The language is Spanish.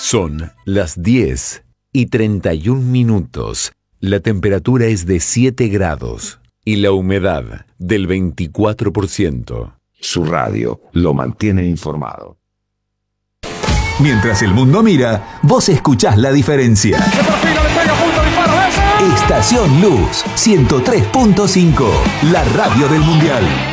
Son las 10:31. La temperatura es de 7 grados y la humedad del 24%. Su radio lo mantiene informado. Mientras el mundo mira, vos escuchás la diferencia. Estación Luz 103.5, la radio del Mundial.